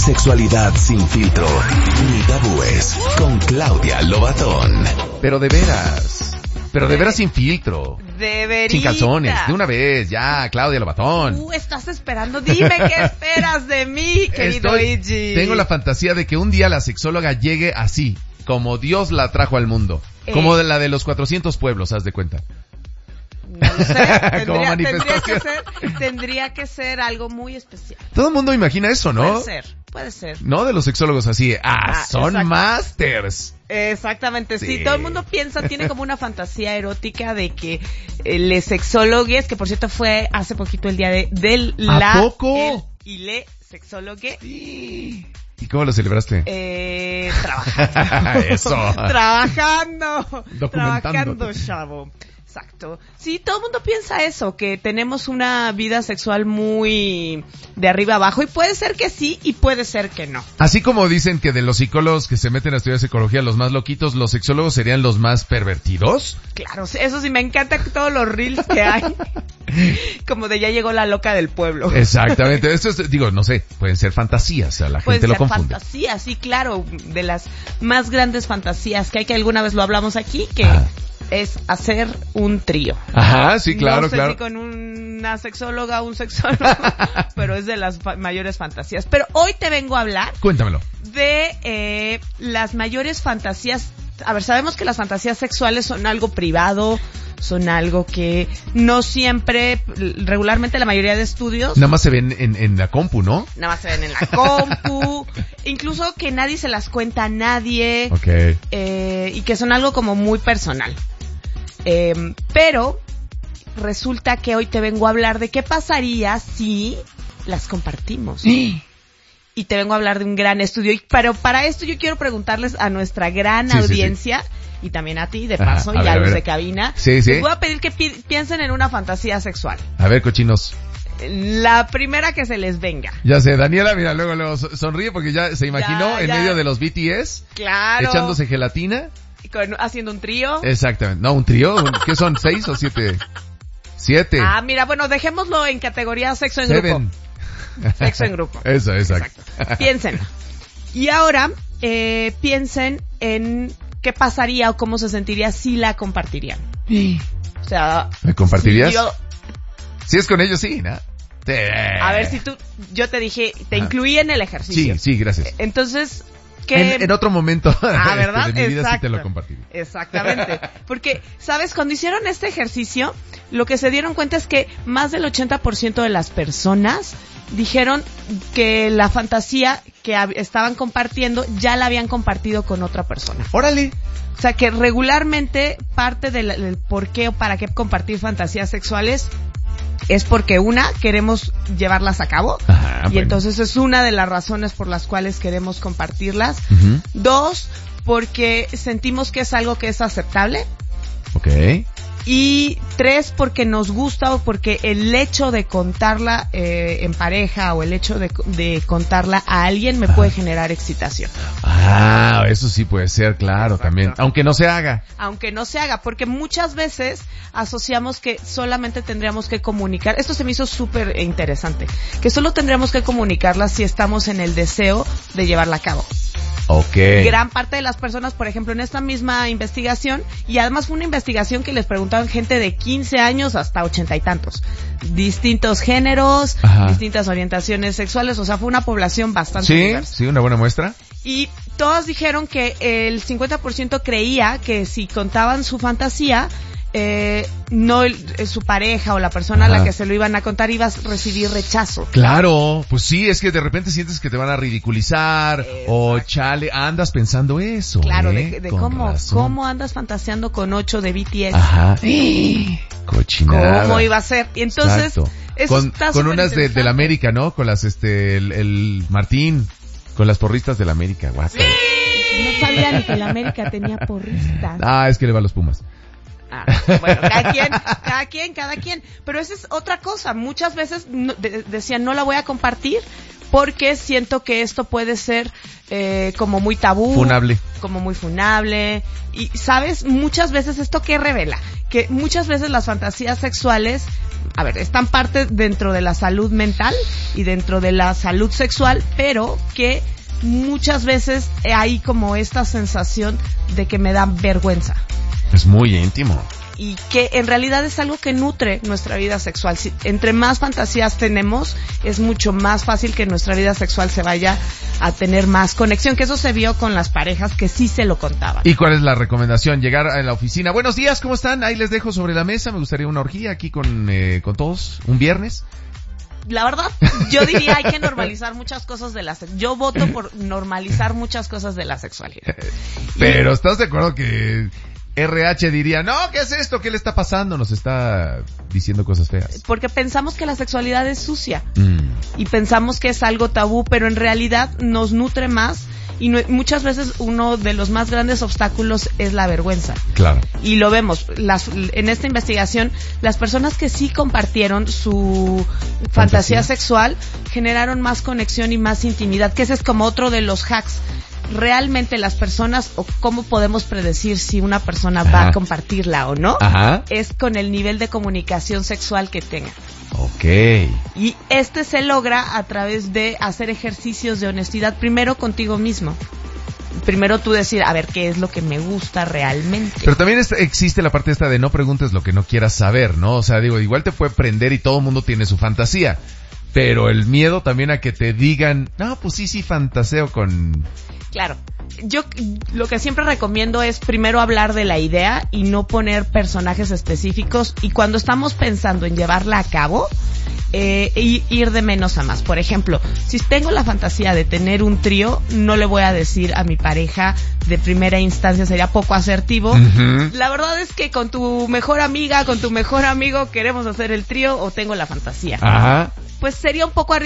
Sexualidad sin filtro ni tabúes con Claudia Lobatón. Pero de veras sin filtro. Debería. Sin calzones, de una vez, ya, Claudia Lobatón. Estás esperando, dime qué esperas de mí, querido Iggy. Tengo la fantasía de que un día la sexóloga llegue así, como Dios la trajo al mundo. Como de la de los 400 pueblos, haz de cuenta. No lo sé, Como manifestación. tendría que ser algo muy especial. Todo el mundo imagina eso, ¿no? Puede ser. No de los sexólogos así, son exacto. Masters. Exactamente, sí. Sí. Todo el mundo tiene como una fantasía erótica de que les sexólogues, que por cierto fue hace poquito el día del ¿A poco? el y le sexólogue. Sí. ¿Y cómo lo celebraste? Trabajando. Eso. Trabajando, Documentándote. chavo. Exacto. Sí, todo el mundo piensa eso, que tenemos una vida sexual muy de arriba abajo, y puede ser que sí y puede ser que no. Así como dicen que de los psicólogos que se meten a estudiar psicología, los más loquitos, los sexólogos serían los más pervertidos. Claro, eso sí, me encanta todos los reels que hay. Como de ya llegó la loca del pueblo. Exactamente. Esto es, no sé, pueden ser fantasías, o sea, la gente lo confunde. Fantasías, sí, claro, de las más grandes fantasías que hay, que alguna vez lo hablamos aquí, que es hacer un trío. Ajá, sí, claro, no sé claro. si con una sexóloga o un sexólogo, pero es de las mayores fantasías. Pero hoy te vengo a hablar. Cuéntamelo. De las mayores fantasías. A ver, sabemos que las fantasías sexuales son algo privado, son algo que no siempre, regularmente la mayoría de estudios... Nada más se ven en la compu, ¿no? Nada más se ven en la compu, incluso que nadie se las cuenta a nadie, Okay. Y que son algo como muy personal. Pero resulta que hoy te vengo a hablar de qué pasaría si las compartimos. Sí. Y te vengo a hablar de un gran estudio. Pero para esto yo quiero preguntarles a nuestra gran audiencia, y también a ti, de paso, y a los de cabina. Sí. Les voy a pedir que piensen en una fantasía sexual. A ver, cochinos. La primera que se les venga. Ya sé, Daniela, mira, luego sonríe porque ya se imaginó en medio de los BTS. Claro. Echándose gelatina. Haciendo un trío. Exactamente. No, un trío. ¿Qué son? ¿6 o 7? 7. Mira, bueno, dejémoslo en categoría sexo en grupo. Sexo en grupo. Eso, exacto. Piensen. Y ahora, piensen en qué pasaría o cómo se sentiría si la compartirían. O sea... ¿Me compartirías? Si si es con ellos, sí, ¿no? Sí. A ver, yo te dije, te incluí en el ejercicio. Sí, gracias. Entonces... En otro momento ¿verdad? de mi vida Exacto. sí te lo compartiría. Exactamente. Porque, ¿sabes? Cuando hicieron este ejercicio, lo que se dieron cuenta es que más del 80% de las personas dijeron que la fantasía que estaban compartiendo ya la habían compartido con otra persona. ¡Órale! O sea, que regularmente parte del por qué o para qué compartir fantasías sexuales es porque queremos llevarlas a cabo. Ajá, y bueno. entonces es una de las razones por las cuales queremos compartirlas. 2, porque sentimos que es algo que es aceptable. Okay. Y 3, porque nos gusta o porque el hecho de contarla en pareja o el hecho de contarla a alguien me puede generar excitación. Eso sí puede ser, claro. Exacto. También. Aunque no se haga, porque muchas veces asociamos que solamente tendríamos que comunicar. Esto se me hizo súper interesante. Que solo tendríamos que comunicarla si estamos en el deseo de llevarla a cabo. Okay. Gran parte de las personas, por ejemplo, en esta misma investigación, y además fue una investigación que les preguntaban gente de 15 años hasta 80 y tantos, distintos géneros, distintas orientaciones sexuales, o sea, fue una población bastante diversa. Sí, una buena muestra. Y todos dijeron que el 50% creía que si contaban su fantasía, no su pareja o la persona a la que se lo iban a contar iba a recibir rechazo. Claro, pues sí, es que de repente sientes que te van a ridiculizar. Exacto. O chale, andas pensando eso. Claro, de cómo andas fantaseando con 8 de BTS. Ajá. Cochinada. ¿Cómo iba a ser? Y entonces, con unas de la América, ¿no? Con las el Martín, con las porristas de la América, guapo. Sí. No sabía ni que la América tenía porristas. Es que le va a los Pumas. Bueno, cada quien. Pero esa es otra cosa. Muchas veces decían, no la voy a compartir porque siento que esto puede ser como muy tabú. Como muy funable. Y, ¿sabes? Muchas veces, ¿esto qué revela? Que muchas veces las fantasías sexuales a ver, están parte dentro de la salud mental y dentro de la salud sexual, pero que muchas veces hay como esta sensación de que me da vergüenza. Es muy íntimo. Y que en realidad es algo que nutre nuestra vida sexual. Si, entre más fantasías tenemos, es mucho más fácil que nuestra vida sexual se vaya a tener más conexión, que eso se vio con las parejas que sí se lo contaban. ¿Y cuál es la recomendación? Llegar a la oficina. Buenos días, ¿cómo están? Ahí les dejo sobre la mesa. Me gustaría una orgía aquí con todos, un viernes. La verdad, yo diría hay que normalizar muchas cosas de la sexualidad. Yo voto por normalizar muchas cosas de la sexualidad. Pero ¿estás de acuerdo que RH diría, no, ¿qué es esto? ¿Qué le está pasando? Nos está diciendo cosas feas. Porque pensamos que la sexualidad es sucia. Y pensamos que es algo tabú, pero en realidad nos nutre más. Y muchas veces uno de los más grandes obstáculos es la vergüenza. Claro. Y lo vemos. En esta investigación, las personas que sí compartieron su fantasía sexual generaron más conexión y más intimidad, que ese es como otro de los hacks. Realmente las personas, o cómo podemos predecir si una persona va a compartirla o no, es con el nivel de comunicación sexual que tenga. Okay. Y se logra a través de hacer ejercicios de honestidad primero contigo mismo. Primero tú decir, a ver, ¿qué es lo que me gusta realmente? Pero también existe la parte esta de no preguntes lo que no quieras saber, ¿no? O sea, digo, igual te puede prender y todo el mundo tiene su fantasía. Pero el miedo también a que te digan, no, pues sí, fantaseo con... Claro. Yo lo que siempre recomiendo es primero hablar de la idea y no poner personajes específicos, y cuando estamos pensando en llevarla a cabo, ir de menos a más. Por ejemplo, si tengo la fantasía de tener un trío, no le voy a decir a mi pareja de primera instancia, sería poco asertivo. La verdad es que con tu mejor amiga, con tu mejor amigo queremos hacer el trío o tengo la fantasía. Pues sería un poco